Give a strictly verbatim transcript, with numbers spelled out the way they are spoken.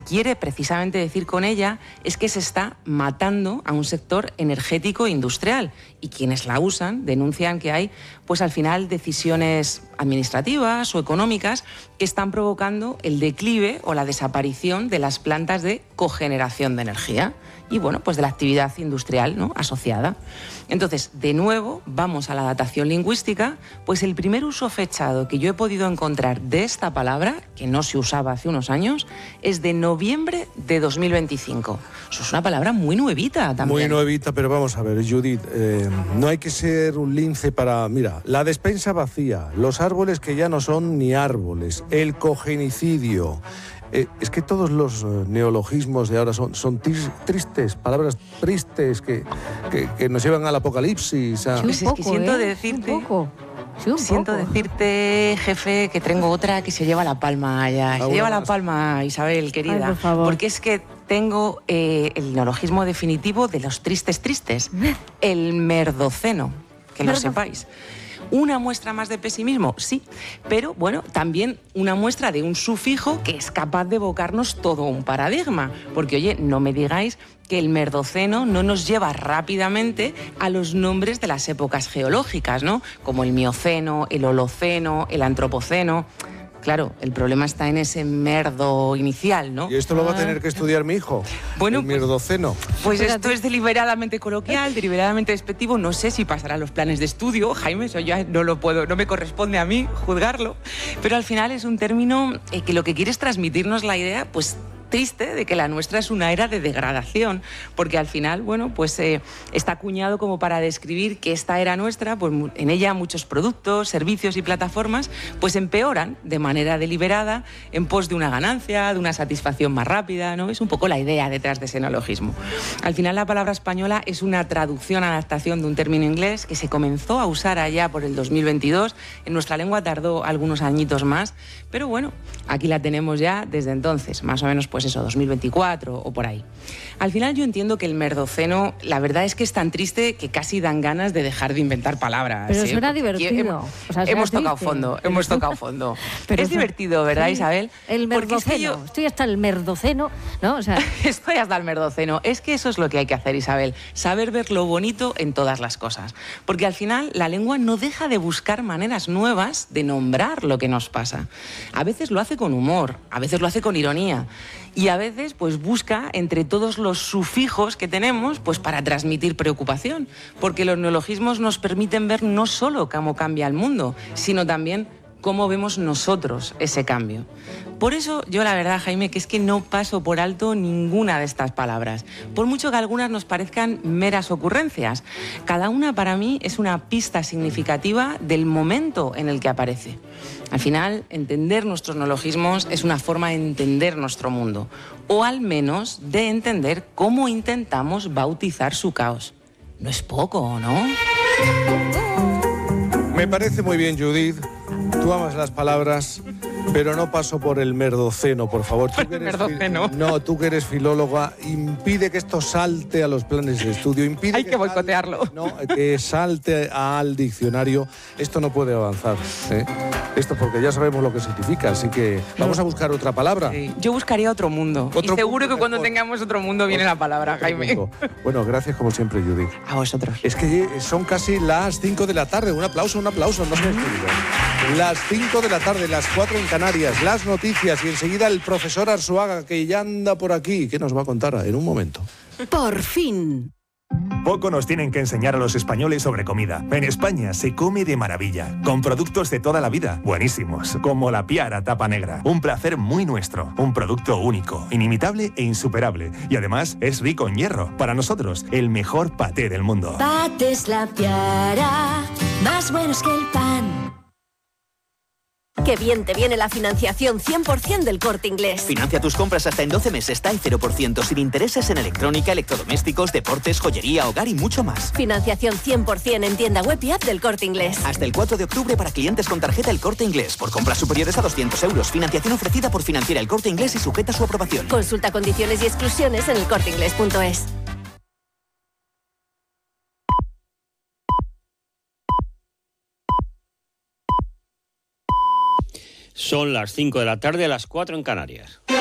quiere precisamente decir con ella es que se está matando a un sector energético e industrial, y quienes la usan denuncian que hay, pues al final, decisiones administrativas o económicas que están provocando el declive o la desaparición de las plantas de cogeneración de energía y, bueno, pues de la actividad industrial, ¿no?, asociada. Entonces, de nuevo, vamos a la datación lingüística, pues el primer uso fechado que yo he podido encontrar de esta palabra, que no se usaba hace unos años, es de noviembre de dos mil veinticinco. Eso es una palabra muy nuevita también. Muy nuevita, pero vamos a ver, Judith, eh, no hay que ser un lince para... Mira, la despensa vacía, los árboles que ya no son ni árboles, el cogenicidio... Eh, es que todos los eh, neologismos de ahora son, son tis, tristes, palabras tristes que, que, que nos llevan al apocalipsis. A... Sí, pues es que siento ¿eh? decirte... Un poco. Sí, un Siento poco. decirte, jefe, que tengo otra que se lleva la palma ya. Se lleva la palma, Isabel, querida. Ay, por favor. Porque es que tengo eh, el neologismo definitivo de los tristes tristes. El merdoceno, que lo sepáis. ¿Una muestra más de pesimismo? Sí, pero bueno, también una muestra de un sufijo que es capaz de evocarnos todo un paradigma. Porque, oye, no me digáis que el merdoceno no nos lleva rápidamente a los nombres de las épocas geológicas, ¿no? Como el mioceno, el holoceno, el antropoceno. Claro, el problema está en ese merdo inicial, ¿no? ¿Y esto lo va a tener que estudiar mi hijo? Bueno, el merdoceno. Pues esto es deliberadamente coloquial, deliberadamente despectivo. No sé si pasará a los planes de estudio, Jaime, eso ya no lo puedo, no me corresponde a mí juzgarlo. Pero al final es un término eh, que lo que quiere es transmitirnos la idea, pues, triste de que la nuestra es una era de degradación, porque al final, bueno, pues eh, está acuñado como para describir que esta era nuestra, pues en ella muchos productos, servicios y plataformas, pues empeoran de manera deliberada en pos de una ganancia, de una satisfacción más rápida, ¿no? Es un poco la idea detrás de ese neologismo. Al final la palabra española es una traducción, adaptación de un término inglés que se comenzó a usar allá por el dos mil veintidós. En nuestra lengua tardó algunos añitos más, pero bueno, aquí la tenemos ya desde entonces, más o menos pues eso, dos mil veinticuatro o por ahí. Al final yo entiendo que el merdoceno, la verdad es que es tan triste que casi dan ganas de dejar de inventar palabras. Pero ¿eh? suena divertido. Hemos, o sea, hemos triste. tocado fondo, hemos tocado fondo. Pero es eso, divertido, ¿verdad, sí, Isabel? El merdoceno, es que yo, estoy hasta el merdoceno, ¿no? O sea... estoy hasta el merdoceno. Es que eso es lo que hay que hacer, Isabel, saber ver lo bonito en todas las cosas. Porque al final la lengua no deja de buscar maneras nuevas de nombrar lo que nos pasa. A veces lo hace con humor, a veces lo hace con ironía, y a veces pues busca entre todos los sufijos que tenemos pues para transmitir preocupación, porque los neologismos nos permiten ver no solo cómo cambia el mundo, sino también cómo vemos nosotros ese cambio. Por eso yo la verdad, Jaime, que es que no paso por alto ninguna de estas palabras, por mucho que algunas nos parezcan meras ocurrencias. Cada una para mí es una pista significativa del momento en el que aparece. Al final, entender nuestros neologismos es una forma de entender nuestro mundo, o al menos de entender cómo intentamos bautizar su caos. No es poco, ¿no? Me parece muy bien, Judith. Tú amas las palabras, pero no paso por el merdoceno, por favor. Por el merdoceno. No, tú que eres filóloga, impide que esto salte a los planes de estudio. Impide Hay que, que boicotearlo. Salte, no, que salte al diccionario. Esto no puede avanzar, ¿eh? Esto porque ya sabemos lo que significa, así que vamos a buscar otra palabra. Sí. Yo buscaría otro mundo. Otro y seguro que cuando mejor. tengamos otro mundo viene otro, la palabra, Jaime. Mundo. Bueno, gracias como siempre, Judith. A vosotros. Es que son casi las cinco de la tarde. Un aplauso, un aplauso. No se me Las cinco de la tarde, las cuatro en Canarias, las noticias y enseguida el profesor Arzuaga, que ya anda por aquí, que nos va a contar en un momento. Por fin. Poco nos tienen que enseñar a los españoles sobre comida. En España se come de maravilla, con productos de toda la vida, buenísimos, como la Piara Tapa Negra. Un placer muy nuestro, un producto único, inimitable e insuperable. Y además es rico en hierro. Para nosotros, el mejor paté del mundo. Patés La Piara, más buenos que el pan. Qué bien te viene la financiación cien por ciento del Corte Inglés. Financia tus compras hasta en doce meses, está en cero por ciento, sin intereses en electrónica, electrodomésticos, deportes, joyería, hogar y mucho más. Financiación cien por ciento en tienda web y app del Corte Inglés. Hasta el cuatro de octubre para clientes con tarjeta El Corte Inglés. Por compras superiores a doscientos euros. Financiación ofrecida por Financiera El Corte Inglés y sujeta a su aprobación. Consulta condiciones y exclusiones en el corte inglés punto es. Son las cinco de la tarde, a las cuatro en Canarias.